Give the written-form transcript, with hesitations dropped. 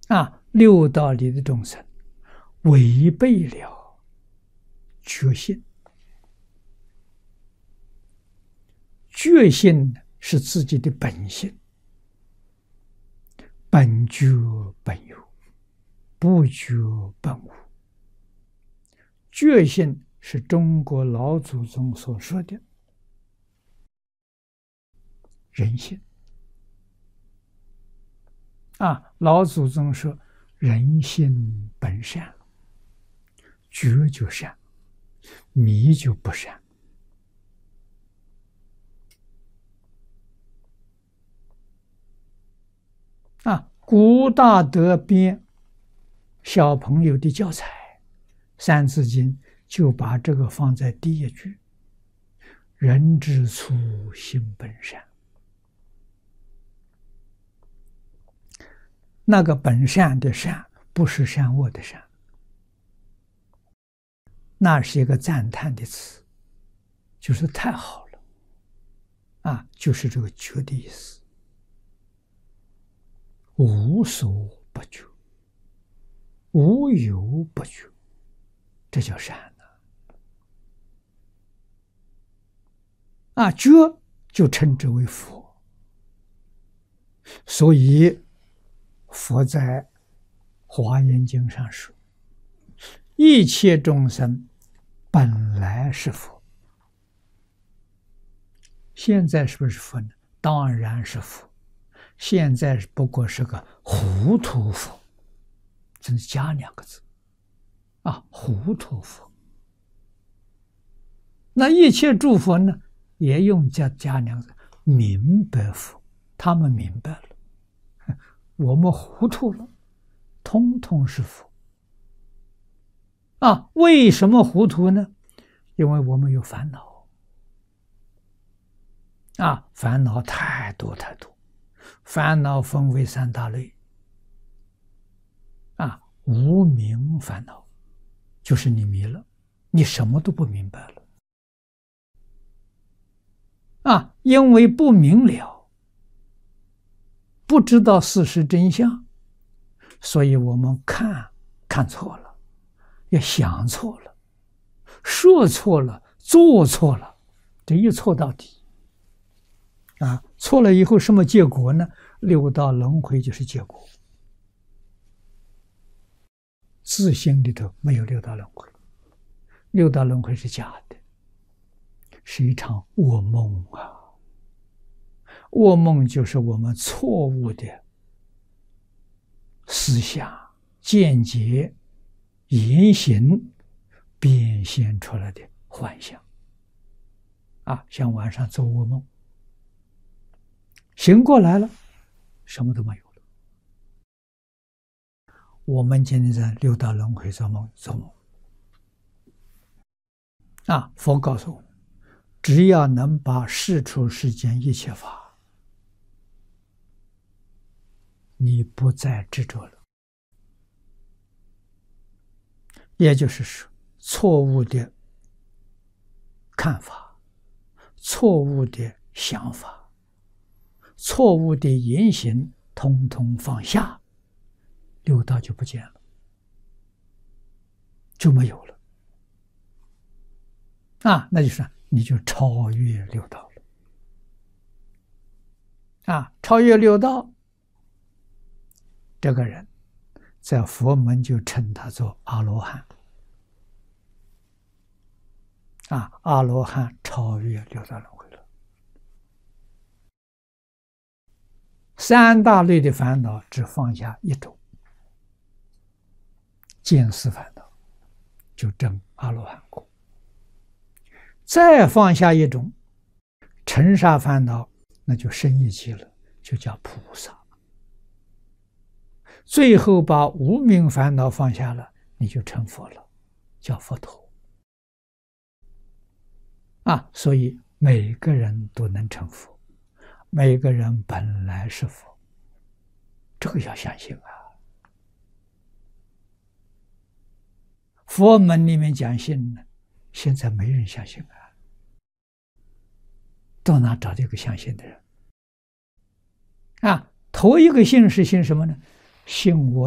六道里的众生违背了觉性，觉性是自己的本性，本觉本有，不觉本无。觉性是中国老祖宗所说的人性。老祖宗说人性本善，觉就善，迷就不善。古大德编小朋友的教材《三字经》就把这个放在第一句：人之初，性本善。那个本善的善，不是善恶的善，那是一个赞叹的词，就是太好了，就是这个觉的意思。无所不觉，无有不觉，这叫善觉就称之为佛。所以佛在《华严经》上说，一切众生本来是佛。现在是不是佛呢？当然是佛，现在不过是个糊涂佛，真是加两个字糊涂佛。那一切诸佛呢，也用加两个字，明白佛。他们明白了，我们糊涂了，通通是佛。为什么糊涂呢？因为我们有烦恼烦恼太多太多。烦恼分为三大类无明烦恼，就是你迷了，你什么都不明白了因为不明了，不知道事实真相，所以我们看错了，也想错了，说错了，做错了，这一错到底错了以后什么结果呢？六道轮回就是结果。自性里头没有六道轮回，六道轮回是假的，是一场噩梦噩梦就是我们错误的思想、见解、言行变现出来的幻象像晚上做噩梦，醒过来了，什么都没有了。我们今天在六道轮回做梦佛告诉我们，只要能把世出世间一切法，你不再执着了。也就是说，错误的看法，错误的想法，错误的言行，通通放下，六道就不见了，就没有了那就是你就超越六道了超越六道，这个人在佛门就称他做阿罗汉阿罗汉超越六道轮回了。三大类的烦恼只放下一种，见思烦恼，就证阿罗汉果。再放下一种尘沙烦恼，那就升一级了，就叫菩萨。最后把无明烦恼放下了，你就成佛了，叫佛陀所以每个人都能成佛，每个人本来是佛，这个要相信佛门里面讲信呢，现在没人相信到哪找这个相信的人头一个信是信什么呢？信我